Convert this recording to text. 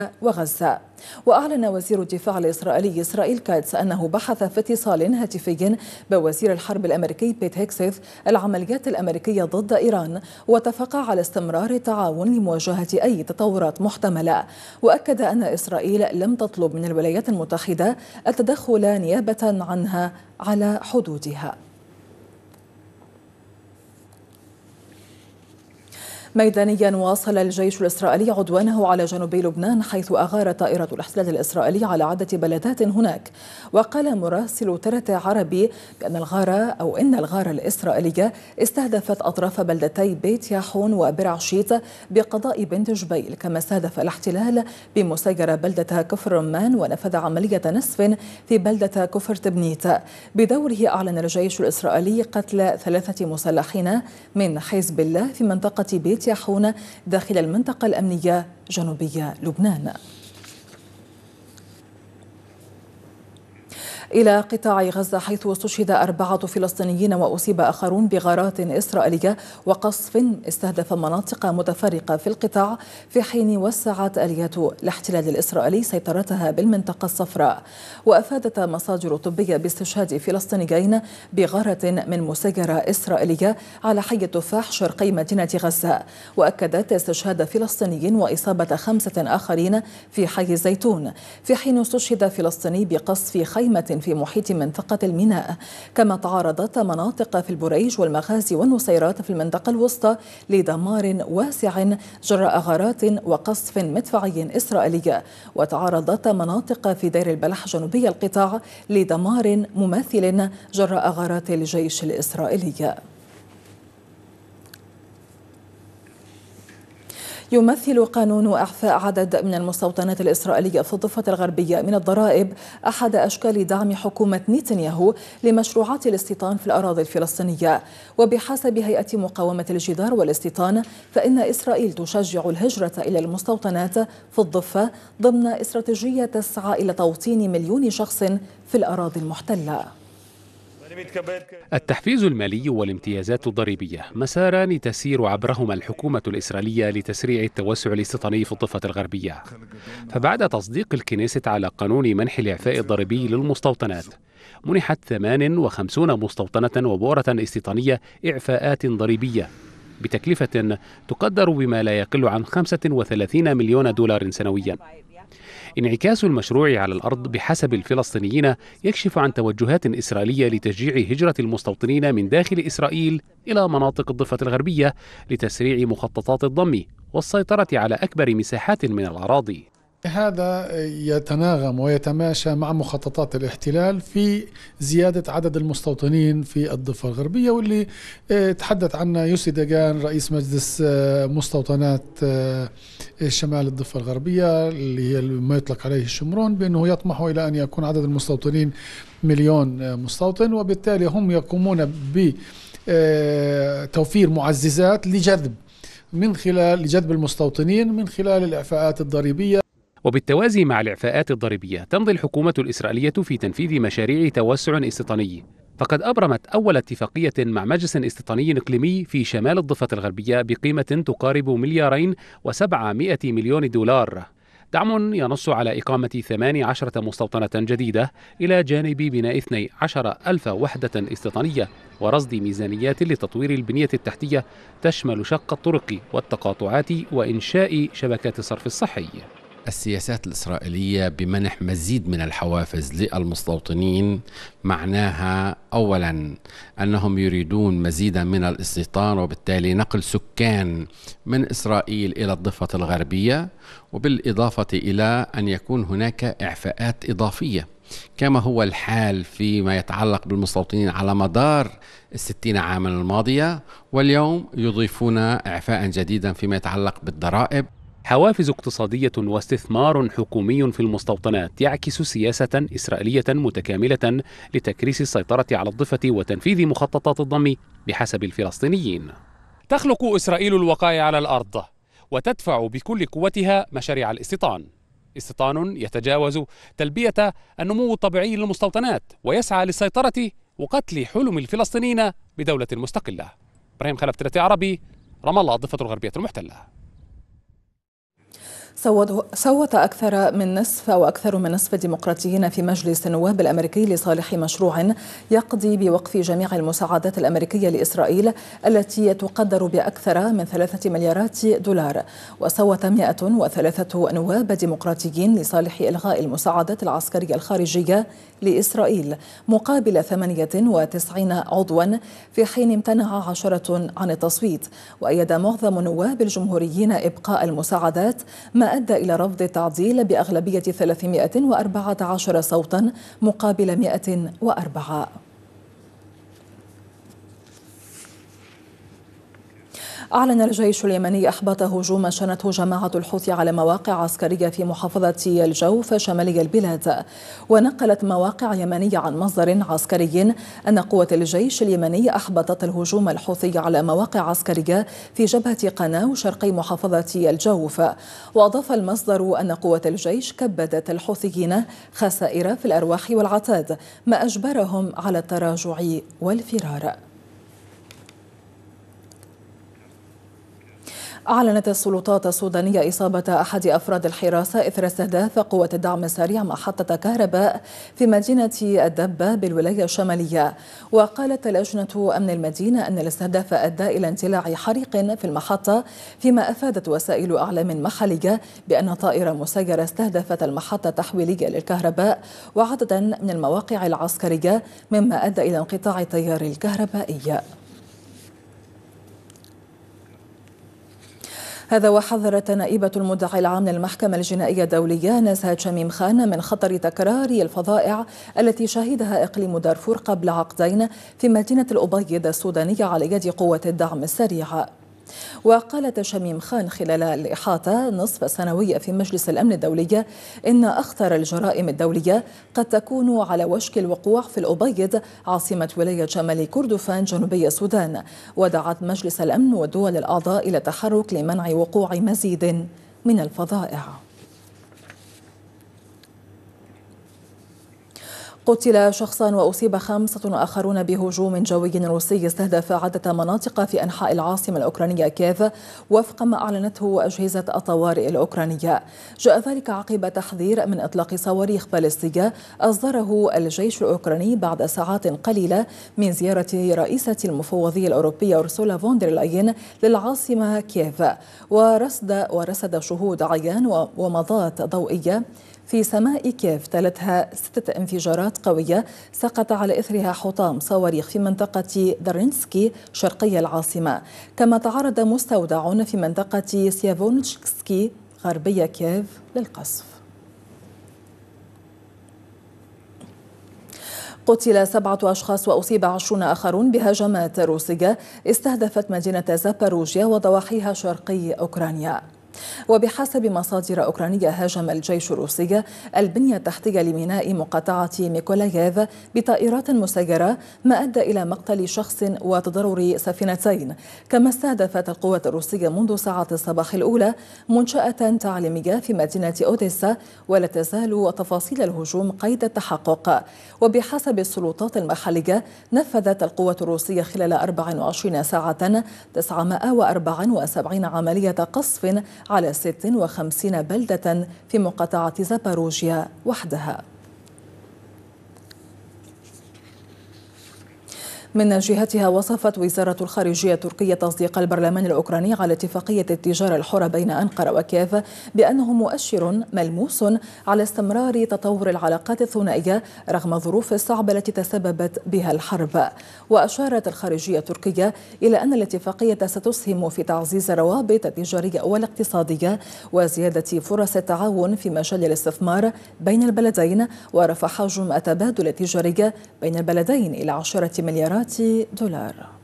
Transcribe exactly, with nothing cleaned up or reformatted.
وغزة. وأعلن وزير الدفاع الإسرائيلي إسرائيل كاتس أنه بحث في اتصال هاتفي بوزير الحرب الأمريكي بيت هيكسيث العمليات الأمريكية ضد إيران، واتفقا على استمرار التعاون لمواجهة أي تطورات محتملة. وأكد أن إسرائيل لم تطلب من الولايات المتحدة التدخل نيابة عنها على حدودها. ميدانيا واصل الجيش الإسرائيلي عدوانه على جنوبي لبنان، حيث أغار طائرة الاحتلال الإسرائيلي على عدة بلدات هناك. وقال مراسل ترت عربي بأن الغارة أو إن الغارة الإسرائيلية استهدفت أطراف بلدتي بيت ياحون وبرعشيت بقضاء بنت جبيل، كما استهدف الاحتلال بمسيرة بلدة كفر رمان ونفذ عملية نسف في بلدة كفر تبنيت. بدوره أعلن الجيش الإسرائيلي قتل ثلاثة مسلحين من حزب الله في منطقة بيت ياحون داخل المنطقة الأمنية جنوبية لبنان. إلى قطاع غزة، حيث استشهد أربعة فلسطينيين وأصيب آخرون بغارات إسرائيلية وقصف استهدف مناطق متفرقة في القطاع، في حين وسعت آليات الاحتلال الإسرائيلي سيطرتها بالمنطقة الصفراء. وأفادت مصادر طبية باستشهاد فلسطينيين بغارة من مسيرة إسرائيلية على حي التفاح شرقي مدينة غزة. وأكدت استشهاد فلسطيني وإصابة خمسة آخرين في حي الزيتون، في حين استشهد فلسطيني بقصف خيمة في محيط منطقة الميناء. كما تعرضت مناطق في البريج والمغازي والنصيرات في المنطقة الوسطى لدمار واسع جراء غارات وقصف مدفعي إسرائيلي. وتعرضت مناطق في دير البلح جنوبي القطاع لدمار مماثل جراء غارات الجيش الإسرائيلي. يمثل قانون إعفاء عدد من المستوطنات الإسرائيلية في الضفة الغربية من الضرائب أحد أشكال دعم حكومة نتنياهو لمشروعات الاستيطان في الأراضي الفلسطينية. وبحسب هيئة مقاومة الجدار والاستيطان، فإن إسرائيل تشجع الهجرة إلى المستوطنات في الضفة ضمن استراتيجية تسعى إلى توطين مليون شخص في الأراضي المحتلة. التحفيز المالي والامتيازات الضريبية مساران تسير عبرهما الحكومة الإسرائيلية لتسريع التوسع الاستيطاني في الضفة الغربية. فبعد تصديق الكنيست على قانون منح الإعفاء الضريبي للمستوطنات، منحت ثمان وخمسين مستوطنة وبؤرة استيطانية إعفاءات ضريبية بتكلفة تقدر بما لا يقل عن خمسة وثلاثين مليون دولار سنويا. انعكاس المشروع على الأرض بحسب الفلسطينيين يكشف عن توجهات إسرائيلية لتشجيع هجرة المستوطنين من داخل إسرائيل إلى مناطق الضفة الغربية لتسريع مخططات الضم والسيطرة على أكبر مساحات من الأراضي. هذا يتناغم ويتماشى مع مخططات الاحتلال في زيادة عدد المستوطنين في الضفة الغربية، واللي تحدث عنها يوسي دجان رئيس مجلس مستوطنات شمال الضفة الغربية اللي هي ما يطلق عليه الشمرون، بأنه يطمح إلى أن يكون عدد المستوطنين مليون مستوطن، وبالتالي هم يقومون بتوفير معززات لجذب من خلال لجذب المستوطنين من خلال الإعفاءات الضريبية. وبالتوازي مع الإعفاءات الضريبية تمضي الحكومة الإسرائيلية في تنفيذ مشاريع توسع استيطاني، فقد أبرمت أول اتفاقية مع مجلس استيطاني إقليمي في شمال الضفة الغربية بقيمة تقارب مليارين وسبعمائة مليون دولار، دعم ينص على إقامة ثمانية عشرة مستوطنة جديدة إلى جانب بناء اثنتي عشرة ألف وحدة استيطانية ورصد ميزانيات لتطوير البنية التحتية تشمل شق الطرق والتقاطعات وإنشاء شبكات الصرف الصحي. السياسات الإسرائيلية بمنح مزيد من الحوافز للمستوطنين معناها أولا أنهم يريدون مزيدا من الاستيطان، وبالتالي نقل سكان من إسرائيل إلى الضفة الغربية، وبالإضافة إلى أن يكون هناك إعفاءات إضافية كما هو الحال فيما يتعلق بالمستوطنين على مدار الستين عاما الماضية، واليوم يضيفون إعفاء جديدا فيما يتعلق بالضرائب. حوافز اقتصادية واستثمار حكومي في المستوطنات يعكس سياسة إسرائيلية متكاملة لتكريس السيطرة على الضفة وتنفيذ مخططات الضم بحسب الفلسطينيين. تخلق إسرائيل الوقائع على الأرض وتدفع بكل قوتها مشاريع الاستيطان، استيطان يتجاوز تلبية النمو الطبيعي للمستوطنات ويسعى للسيطرة وقتل حلم الفلسطينيين بدولة مستقلة. إبراهيم خلف، ترتي عربي، رام الله، الضفة الغربية المحتلة. صوت أكثر من نصف أو أكثر من نصف الديمقراطيين في مجلس النواب الأمريكي لصالح مشروع يقضي بوقف جميع المساعدات الأمريكية لإسرائيل التي تقدر بأكثر من ثلاثة مليارات دولار. وصوت مئة وثلاثة نواب ديمقراطيين لصالح إلغاء المساعدات العسكرية الخارجية لإسرائيل مقابل ثمانية وتسعين عضوا، في حين امتنع عشرة عن التصويت. وأيد معظم النواب الجمهوريين إبقاء المساعدات، ما أدى إلى رفض التعديل بأغلبية ثلاثمئة وأربعة عشر صوتا مقابل مئة وأربعة. أعلن الجيش اليمني إحباط هجوم شنته جماعة الحوثي على مواقع عسكرية في محافظة الجوف شمالي البلاد. ونقلت مواقع يمنية عن مصدر عسكري أن قوة الجيش اليمني أحبطت الهجوم الحوثي على مواقع عسكرية في جبهة قناو شرقي محافظة الجوف. وأضاف المصدر أن قوة الجيش كبدت الحوثيين خسائر في الأرواح والعتاد، ما أجبرهم على التراجع والفرار. أعلنت السلطات السودانية إصابة أحد أفراد الحراسة إثر استهداف قوة الدعم السريع محطة كهرباء في مدينة الدبة بالولاية الشمالية. وقالت لجنة أمن المدينة أن الاستهداف أدى إلى اندلاع حريق في المحطة، فيما أفادت وسائل أعلام محلية بأن طائرة مسيرة استهدفت المحطة التحويلية للكهرباء وعددا من المواقع العسكرية، مما أدى إلى انقطاع التيار الكهربائي. هذا وحذرت نائبة المدعي العام للمحكمة الجنائية الدولية نزهة شميم خان من خطر تكرار الفظائع التي شهدها إقليم دارفور قبل عقدين في مدينة الأبيض السودانية على يد قوة الدعم السريع. وقالت شميم خان خلال الإحاطة نصف سنوية في مجلس الأمن الدولي إن أخطر الجرائم الدولية قد تكون على وشك الوقوع في الأبيض عاصمة ولاية شمال كردفان جنوبي السودان. ودعت مجلس الأمن والدول الأعضاء إلى التحرك لمنع وقوع مزيد من الفظائع. قتل شخصان وأصيب خمسة آخرون بهجوم جوي روسي استهدف عدة مناطق في أنحاء العاصمة الأوكرانية كييف، وفق ما أعلنته أجهزة الطوارئ الأوكرانية. جاء ذلك عقب تحذير من إطلاق صواريخ باليستية أصدره الجيش الأوكراني بعد ساعات قليلة من زيارة رئيسة المفوضية الأوروبية أورسولا فون دير لاين للعاصمة كييف. ورصد ورصد شهود عيان ومضات ضوئية في سماء كييف تلتها ستة انفجارات قوية سقط على إثرها حطام صواريخ في منطقة دارينسكي شرقي العاصمة. كما تعرض مستودع في منطقة سيافونشكسكي غربية كييف للقصف. قتل سبعة أشخاص وأصيب عشرون آخرون بهجمات روسية استهدفت مدينة زاباروجيا وضواحيها شرقي أوكرانيا. وبحسب مصادر أوكرانية هاجم الجيش الروسي البنية التحتية لميناء مقاطعة ميكولاييف بطائرات مسيرة، ما أدى إلى مقتل شخص وتضرر سفينتين. كما استهدفت القوات الروسية منذ ساعات الصباح الأولى منشأة تعليمية في مدينة أوديسا، ولا تزال تفاصيل الهجوم قيد التحقق. وبحسب السلطات المحلية نفذت القوات الروسية خلال أربع وعشرين ساعة تسعمئة وأربعة وسبعين عملية قصف على ست وخمسين بلدة في مقاطعة زاباروجيا وحدها. من جهتها وصفت وزارة الخارجية التركية تصديق البرلمان الأوكراني على اتفاقية التجارة الحرة بين أنقرة وكييف بأنه مؤشر ملموس على استمرار تطور العلاقات الثنائية رغم الظروف الصعبة التي تسببت بها الحرب. وأشارت الخارجية التركية إلى أن الاتفاقية ستسهم في تعزيز الروابط التجارية والاقتصادية وزيادة فرص التعاون في مجال الاستثمار بين البلدين، ورفع حجم التبادل التجاري بين البلدين إلى عشرة مليارات دولار.